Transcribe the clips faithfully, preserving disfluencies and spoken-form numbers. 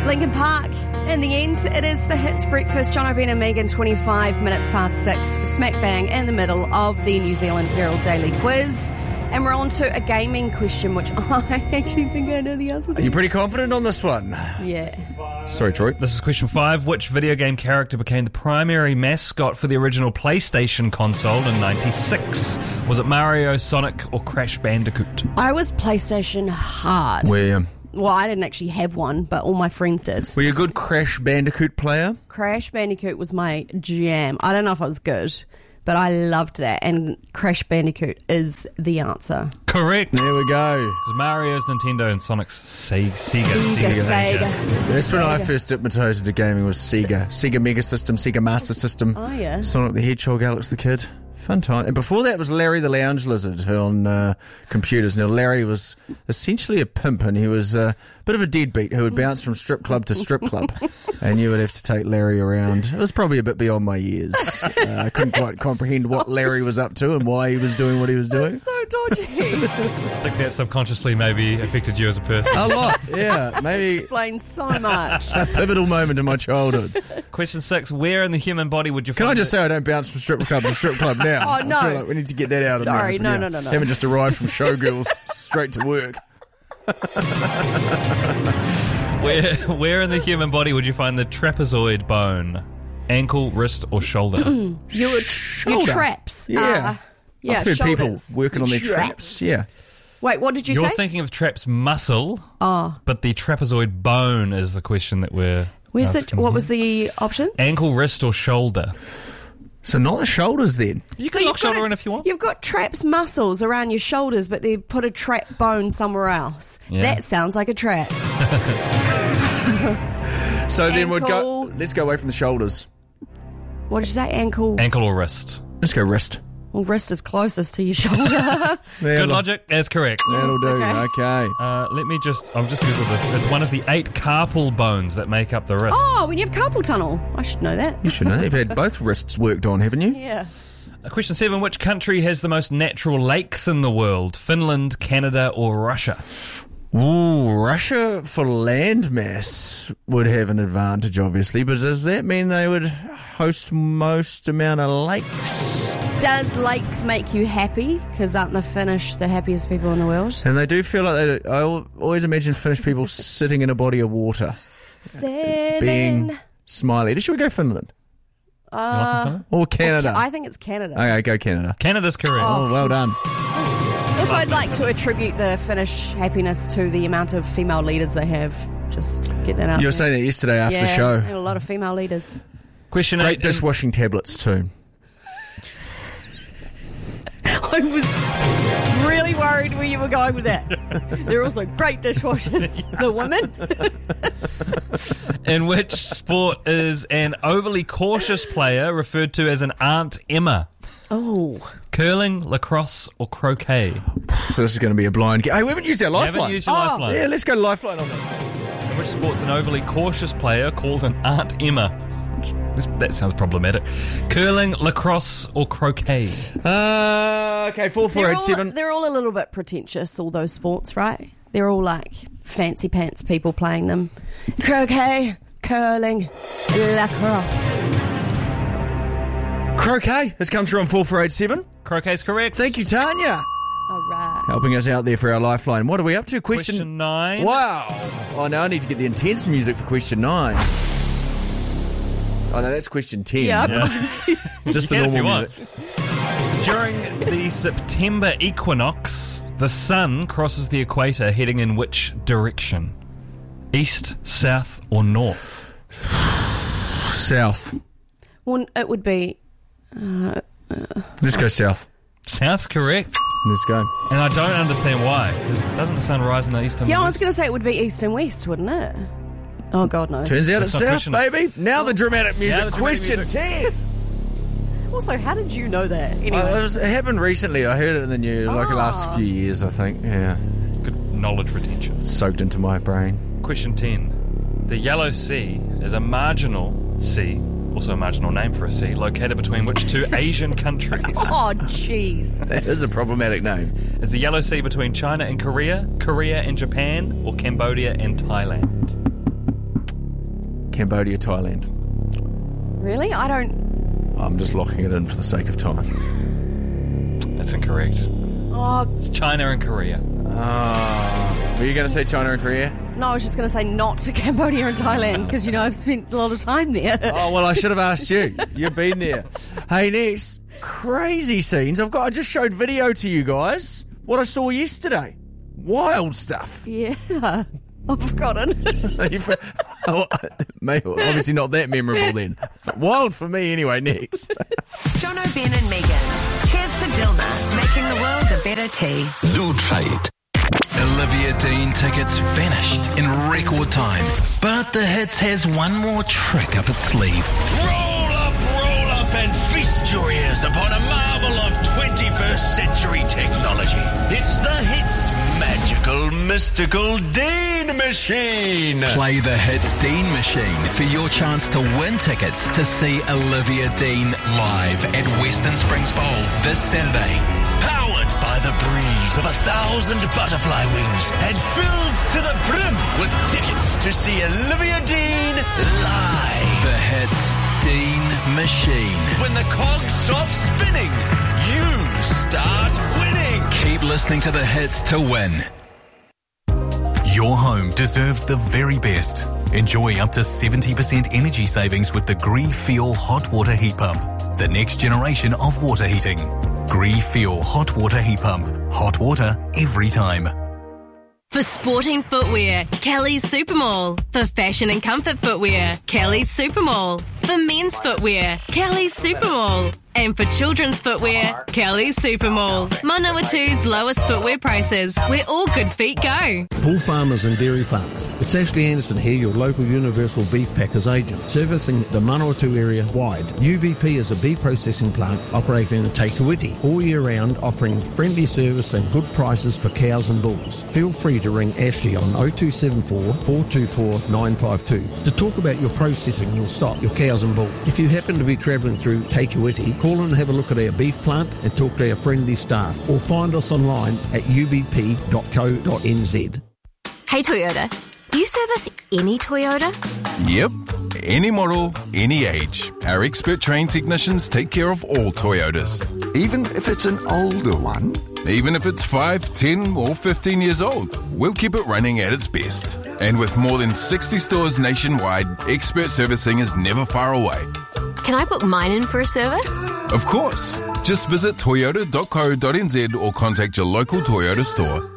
Linkin Park. In the end, it is the Hits Breakfast. John O'Brien and Megan, twenty-five minutes past six, smack bang in the middle of the New Zealand Herald Daily Quiz. And we're on to a gaming question, which I actually think I know the answer to. Are you pretty confident on this one? Yeah. Sorry, Troy. This is question five. Which video game character became the primary mascot for the original PlayStation console in ninety-six? Was it Mario, Sonic, or Crash Bandicoot? I was PlayStation hard. Were, Well, I didn't actually have one, but all my friends did. were you a good Crash Bandicoot player? Crash Bandicoot was my jam. I don't know if I was good, but I loved that. And Crash Bandicoot is the answer. Correct. There we go. It was Mario's Nintendo and Sonic's Se- Sega. Sega, Sega. Sega. That's when I Sega. first dipped my toes into gaming was Sega. Sega Mega System, Sega Master System. Oh, yeah. Sonic the Hedgehog, Alex the Kid. Fun time. And before that was Larry the Lounge Lizard on uh, computers. Now, Larry was essentially a pimp, and he was uh, a bit of a deadbeat who would bounce from strip club to strip club. And you would have to take Larry around. It was probably a bit beyond my years. Uh, I couldn't quite comprehend what Larry was up to and why he was doing what he was doing. So dodgy. I think that subconsciously maybe affected you as a person. A lot, yeah. Maybe Explains so much. a pivotal moment in my childhood. Question six. Where in the human body would you Can find I just it? say I don't bounce from strip club to strip club now? Oh, no. I feel like we need to get that out of Sorry, now. no, no, no, no. Haven't just arrived from Showgirls straight to work. Where, where in the human body would you find the trapezoid bone? Ankle, wrist, or shoulder? Your, your Shoulder. traps. Yeah. Uh, yeah, I've heard people shoulders. working on their Traps. traps. Yeah. Wait, what did you You're say? thinking of traps muscle, oh. but the trapezoid bone is the question that we're Where's it? asking What here. was the option? Ankle, wrist, or shoulder? So not the shoulders then. You So can you've lock shoulder got a- in if you want. You've got traps muscles around your shoulders, but they've put a trap bone somewhere else. Yeah. That sounds like a trap. So then we'd go. Ankle. Let's go away from the shoulders. What did you say? Ankle. Ankle or wrist? Let's go wrist. Well, wrist is closest to your shoulder. Good That'll- logic. That's correct. That'll do. Okay. Okay. Uh, let me just, I've just Googled this. It's one of the eight carpal bones that make up the wrist. Oh, when you have carpal tunnel. I should know that. You should know. You've had both wrists worked on, haven't you? Yeah. Uh, question seven. Which country has the most natural lakes in the world? Finland, Canada, or Russia? Ooh, Russia for landmass would have an advantage, obviously, but does that mean they would host most amount of lakes? Does lakes make you happy? Because aren't the Finnish the happiest people in the world? And they do feel like they. I al- always imagine Finnish people sitting in a body of water, Sailing. being smiley. Should we go Finland Uh, or Canada? I think it's Canada. Okay, go Canada. Canada's correct. Oh, well done. Also, I'd like to attribute the Finnish happiness to the amount of female leaders they have. Just get that out. You were there. saying that yesterday after yeah, the show. they have a lot of female leaders. Question Great eight. dishwashing tablets too. I was really worried where you were going with that. They're also great dishwashers, the women. In which sport is an overly cautious player referred to as an Aunt Emma? Oh, Curling, lacrosse, or croquet? This is going to be a blind game. Hey, we haven't used our You haven't lifeline. used your Oh. lifeline. Yeah, let's go lifeline on that. In which sport's an overly cautious player called an Aunt Emma? This- That sounds problematic. Curling, lacrosse, or croquet? Uh, okay, four four they're eight all, seven. they're all a little bit pretentious, all those sports, right? They're all like fancy pants people playing them. Croquet, curling, lacrosse. Croquet has come through on four four eight seven. Croquet's correct. Thank you, Tanya, All right. helping us out there for our lifeline. What are we up to? Question, Question nine. Wow. Oh, now I need to get the intense music for question nine. Oh, no, that's question ten. Yeah. Just the Yeah, if normal you want. music. During the September equinox, the sun crosses the equator heading in which direction? East, south, or north? South. Well, it would be. Let's go south. South's correct. Let's go. And I don't understand why. 'Cause doesn't the sun rise in the east and Yeah, the I was west? going to say it would be east and west, wouldn't it? Oh, God knows. Turns out That's it's not south, question- baby. Now the dramatic music. the dramatic question music. ten. Also, how did you know that? Anyway. Uh, it, was, it happened recently. I heard it in the news, like the last Ah. few years, I think. Yeah. Good knowledge retention. Soaked into my brain. Question ten. The Yellow Sea is a marginal sea, also a marginal name for a sea, located between which two Asian countries? Oh, jeez. That is a problematic name. Is the Yellow Sea between China and Korea, Korea and Japan, or Cambodia and Thailand? Cambodia, Thailand. Really? I don't... I'm just locking it in for the sake of time. That's incorrect. Oh, It's China and Korea. Ah, were you going to say China and Korea? no, I was just going to say not to Cambodia and Thailand because, you know, I've spent a lot of time there. Oh, well, I should have asked you. You've been there. Hey, next, crazy scenes. I've got. I just showed video to you guys. What I saw yesterday. Wild stuff. Yeah. I've forgotten. Oh, mate, obviously not that memorable then. Wild for me anyway, next. Jono, Ben and Megan. Cheers to Dilma, making the world a better tea. Loo Trade. Olivia Dean tickets vanished in record time. But the Hits has one more trick up its sleeve. Roll up, roll up and feast your ears upon a marvel of twenty-first century technology. It's the Hits magical, mystical Dean Machine. Play the Hits Dean Machine for your chance to win tickets to see Olivia Dean live at Western Springs Bowl this Saturday. Powered by the breeze of a thousand butterfly wings and filled to the brim with tickets to see Olivia Dean live. The Hits Dean Machine. When the cogs stop spinning, you start winning. Keep listening to the Hits to win. Your home deserves the very best. Enjoy up to seventy percent energy savings with the Gree Fuel Hot Water Heat Pump, the next generation of water heating. Gree Fuel Hot Water Heat Pump. Hot water every time. For sporting footwear, Kelly's Supermall. For fashion and comfort footwear, Kelly's Supermall. For men's footwear, Kelly's Supermall. And for children's footwear, Kelly's Supermall. Manawatu's lowest footwear prices, where all good feet go. Bull farmers and dairy farmers. It's Ashley Anderson here, your local Universal Beef Packers agent, servicing the Manawatu area wide. U B P is a beef processing plant operating in Te Kuiti all year round, offering friendly service and good prices for cows and bulls. Feel free to ring Ashley on oh two seven four, four two four, nine five two to talk about your processing your stock, your cows and bulls. If you happen to be travelling through Te Kuiti, call and have a look at our beef plant and talk to our friendly staff, or find us online at u b p dot co dot n z. Hey Toyota, do you service any Toyota? Yep. Any model, any age. Our expert trained technicians take care of all Toyotas. Even if it's an older one? Even if it's five, ten or fifteen years old, we'll keep it running at its best. And with more than sixty stores nationwide, expert servicing is never far away. Can I book mine in for a service? Of course. Just visit toyota dot co dot n z or contact your local Toyota store.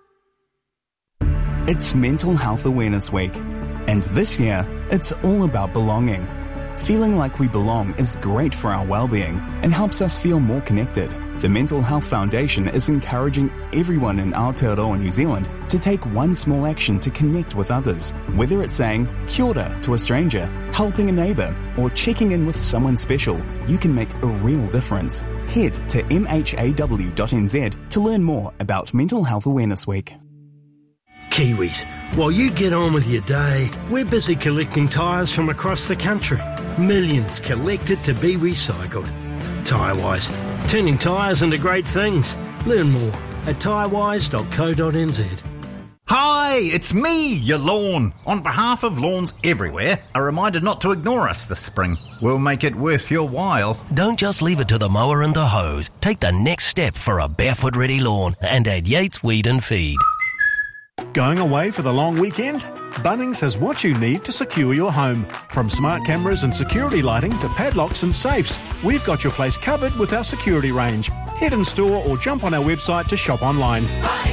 It's Mental Health Awareness Week, and this year, it's all about belonging. Feeling like we belong is great for our well-being and helps us feel more connected. The Mental Health Foundation is encouraging everyone in Aotearoa, New Zealand, to take one small action to connect with others, whether it's saying kia ora to a stranger, helping a neighbour, or checking in with someone special. You can make a real difference. Head to m h a w dot n z to learn more about Mental Health Awareness Week. Kiwis, while you get on with your day, we're busy collecting tyres from across the country. Millions collected to be recycled. Tyrewise, turning tyres into great things. Learn more at tyrewise dot co dot n z. Hi, it's me, your lawn. On behalf of lawns everywhere, a reminder not to ignore us this spring. We'll make it worth your while. Don't just leave it to the mower and the hose. Take the next step for a barefoot-ready lawn and add Yates Weed and Feed. Going away for the long weekend? Bunnings has what you need to secure your home. From smart cameras and security lighting to padlocks and safes, we've got your place covered with our security range. Head in store or jump on our website to shop online.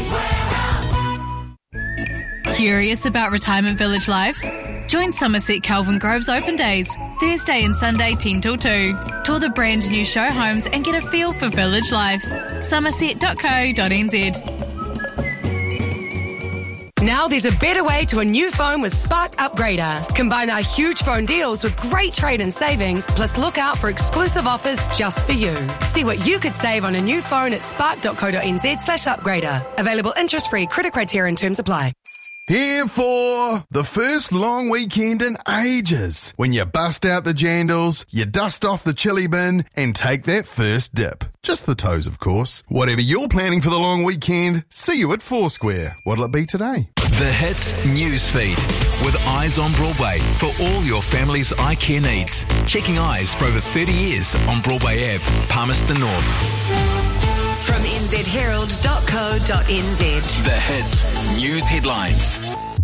Curious about Retirement Village life? Join Somerset Kelvin Grove's Open Days, Thursday and Sunday ten till two. Tour the brand new show homes and get a feel for village life. somerset dot co dot n z. Now there's a better way to a new phone with Spark Upgrader. Combine our huge phone deals with great trade-in savings, plus look out for exclusive offers just for you. See what you could save on a new phone at spark dot co dot n z slash upgrader. Available interest-free, credit criteria and terms apply. Here for the first long weekend in ages, when you bust out the jandals, you dust off the chili bin, and take that first dip. Just the toes, of course. Whatever you're planning for the long weekend, see you at Foursquare. What'll it be today? The Hits Newsfeed with Eyes on Broadway for all your family's eye care needs. Checking eyes for over thirty years on Broadway Ave, Palmerston North. From n z herald dot co dot n z. The Hits News Headlines.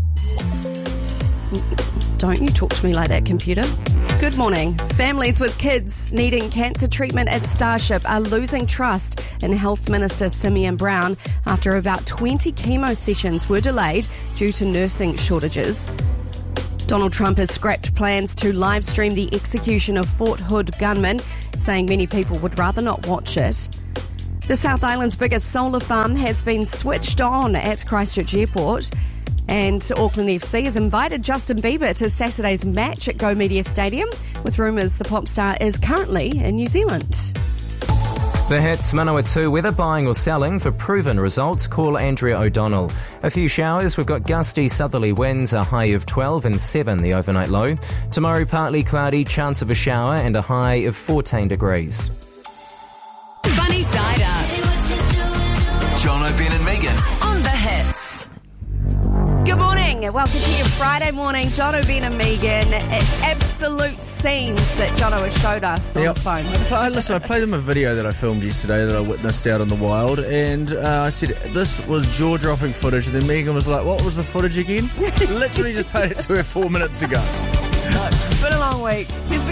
Don't you talk to me like that, computer. Good morning. Families with kids needing cancer treatment at Starship are losing trust in Health Minister Simeon Brown after about twenty chemo sessions were delayed due to nursing shortages. Donald Trump has scrapped plans to live stream the execution of Fort Hood gunmen, saying many people would rather not watch it. The South Island's biggest solar farm has been switched on at Christchurch Airport. And Auckland F C has invited Justin Bieber to Saturday's match at Go Media Stadium, with rumours the pop star is currently in New Zealand. The Hits Manawatu weather, buying or selling. For proven results, call Andrea O'Donnell. A few showers. We've got gusty southerly winds, a high of twelve and seven the overnight low. Tomorrow partly cloudy, chance of a shower and a high of fourteen degrees. Funny Side Up. John O'Ben and Megan on The Hits. Good morning. Welcome to your Friday morning. John O'Ben and Megan. Absolute scenes that Jono has showed us on Yep. his phone. I, listen, I played them a video that I filmed yesterday that I witnessed out in the wild, and uh, I said this was jaw-dropping footage, and then Megan was like, what was the footage again? Literally just played it to her four minutes ago. It's been a long week. He's been